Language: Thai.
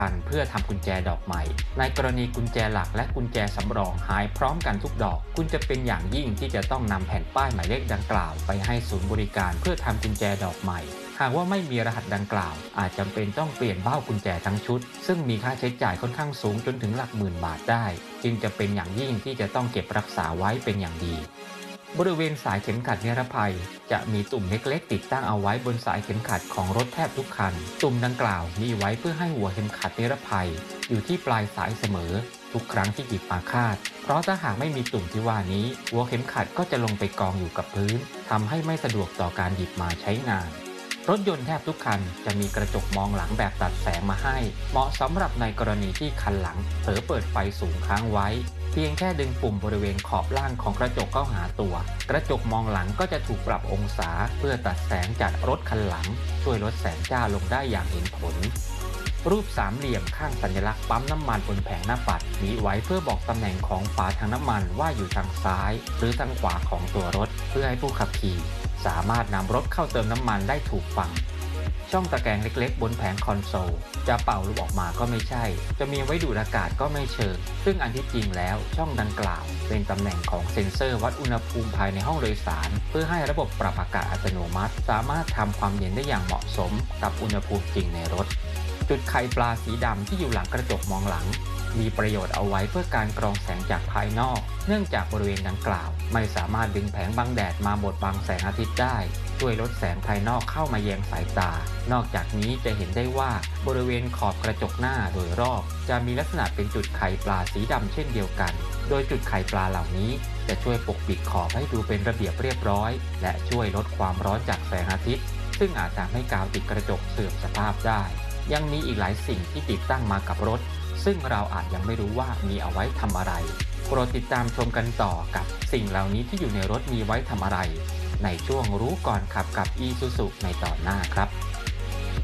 เพื่อทำกุญแจดอกใหม่ในกรณีกุญแจหลักและกุญแจสำรองหายพร้อมกันทุกดอกคุณจะเป็นอย่างยิ่งที่จะต้องนำแผ่นป้ายหมายเลขดังกล่าวไปให้ศูนย์บริการเพื่อทำกุญแจดอกใหม่หากว่าไม่มีรหัสดังกล่าวอาจจำเป็นต้องเปลี่ยนเบ้ากุญแจทั้งชุดซึ่งมีค่าใช้จ่ายค่อนข้างสูงจนถึงหลักหมื่นบาทได้จึงจะเป็นอย่างยิ่งที่จะต้องเก็บรักษาไว้เป็นอย่างดีบริเวณสายเข็มขัดนิรภัยจะมีตุ่มเล็กๆติดตั้งเอาไว้บนสายเข็มขัดของรถแทบทุกคันตุ่มดังกล่าวมีไว้เพื่อให้หัวเข็มขัดนิรภัยอยู่ที่ปลายสายเสมอทุกครั้งที่หยิบมาคาดเพราะถ้าหากไม่มีตุ่มที่ว่านี้หัวเข็มขัดก็จะลงไปกองอยู่กับพื้นทำให้ไม่สะดวกต่อการหยิบมาใช้งานรถยนต์แทบทุกคันจะมีกระจกมองหลังแบบตัดแสงมาให้เหมาะสำหรับในกรณีที่คันหลังเผลอเปิดไฟสูงค้างไว้เพียงแค่ดึงปุ่มบริเวณขอบล่างของกระจกเข้าหาตัวกระจกมองหลังก็จะถูกปรับองศาเพื่อตัดแสงจากรถคันหลังช่วยลดแสงจ้าลงได้อย่างเห็นผลรูปสามเหลี่ยมข้างสัญลักษณ์ปั๊มน้ำมันบนแผงหน้าปัดมีไว้เพื่อบอกตำแหน่งของฝาถังน้ำมันว่าอยู่ทางซ้ายหรือทางขวาของตัวรถเพื่อให้ผู้ขับขี่สามารถนำรถเข้าเติมน้ำมันได้ถูกฝั่งช่องตะแกรงเล็กๆบนแผงคอนโซลจะเป่าลูกออกมาก็ไม่ใช่จะมีไว้ดูดอากาศก็ไม่เชิงซึ่งอันที่จริงแล้วช่องดังกล่าวเป็นตำแหน่งของเซ็นเซอร์วัดอุณหภูมิภายในห้องโดยสารเพื่อให้ระบบปรับอากาศอัตโนมัติสามารถทำความเย็นได้อย่างเหมาะสมกับอุณหภูมิจริงในรถจุดไข่ปลาสีดำที่อยู่หลังกระจกมองหลังมีประโยชน์เอาไว้เพื่อการกรองแสงจากภายนอกเนื่องจากบริเวณดังกล่าวไม่สามารถดึงแผงบังแดดมาบดบังแสงอาทิตย์ได้ช่วยลดแสงภายนอกเข้ามาแยงสายตานอกจากนี้จะเห็นได้ว่าบริเวณขอบกระจกหน้าโดยรอบจะมีลักษณะเป็นจุดไข่ปลาสีดำเช่นเดียวกันโดยจุดไข่ปลาเหล่านี้จะช่วยปกปิดขอบให้ดูเป็นระเบียบเรียบร้อยและช่วยลดความร้อนจากแสงอาทิตย์ซึ่งอาจทำให้กาวติดกระจกเสื่อมสภาพได้ยังมีอีกหลายสิ่งที่ติดตั้งมากับรถซึ่งเราอาจยังไม่รู้ว่ามีเอาไว้ทำอะไรโปรดติดตามชมกันต่อกับสิ่งเหล่านี้ที่อยู่ในรถมีไว้ทำอะไรในช่วงรู้ก่อนขับกับ Isuzu ในตอนหน้าครับ